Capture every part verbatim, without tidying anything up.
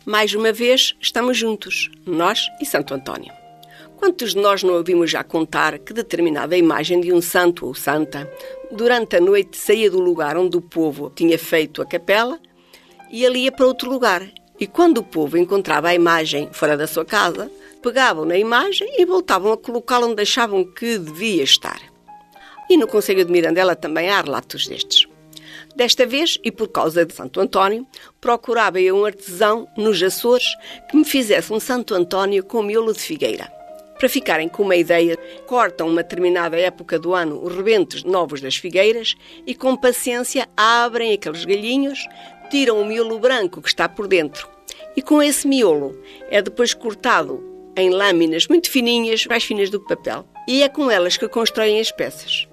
Mais uma vez, estamos juntos, nós e Santo António. Quantos de nós não ouvimos já contar que determinada imagem de um santo ou santa, durante a noite saía do lugar onde o povo tinha feito a capela e ali ia para outro lugar. E quando o povo encontrava a imagem fora da sua casa, pegavam na imagem e voltavam a colocá-la onde achavam que devia estar. E no concelho de Mirandela também há relatos destes. Desta vez, e por causa de Santo António, procurava eu um artesão nos Açores que me fizesse um Santo António com miolo de figueira. Para ficarem com uma ideia, cortam uma determinada época do ano os rebentos novos das figueiras e com paciência abrem aqueles galhinhos, tiram o miolo branco que está por dentro. E com esse miolo é depois cortado em lâminas muito fininhas, mais finas do que papel. E é com elas que constroem as peças.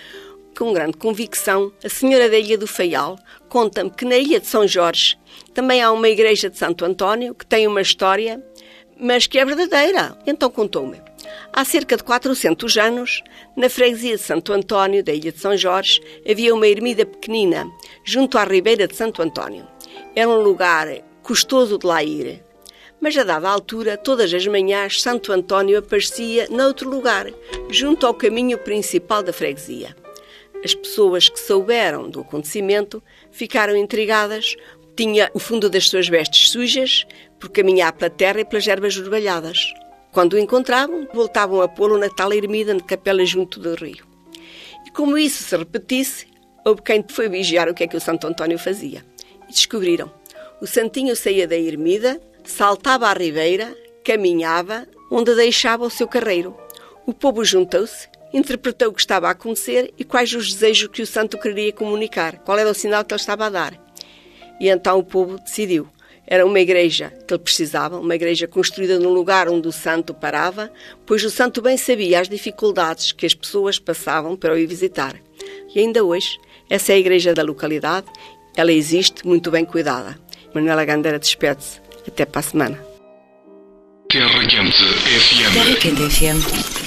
Com grande convicção, a senhora da Ilha do Faial conta-me que na Ilha de São Jorge também há uma igreja de Santo António que tem uma história, mas que é verdadeira. Então contou-me. Há cerca de quatrocentos anos, na freguesia de Santo António, da Ilha de São Jorge, havia uma ermida pequenina, junto à ribeira de Santo António. Era um lugar custoso de lá ir. Mas a dada altura, todas as manhãs, Santo António aparecia noutro lugar, junto ao caminho principal da freguesia. As pessoas que souberam do acontecimento ficaram intrigadas. Tinha o fundo das suas vestes sujas por caminhar pela terra e pelas ervas orvalhadas. Quando o encontravam, voltavam a pô-lo na tal ermida de capela junto do rio. E como isso se repetisse, houve quem foi vigiar o que é que o Santo António fazia. E descobriram. O santinho saía da ermida, saltava à ribeira, caminhava, onde deixava o seu carreiro. O povo juntou-se, interpretou o que estava a acontecer e quais os desejos que o santo queria comunicar, qual era o sinal que ele estava a dar. E então o povo decidiu. Era uma igreja que ele precisava, uma igreja construída num lugar onde o santo parava, pois o santo bem sabia as dificuldades que as pessoas passavam para o ir visitar. E ainda hoje, essa é a igreja da localidade, ela existe muito bem cuidada. Manuela Gandeira despede-se. Até para a semana. Terra Quente F M. Terra Quente F M.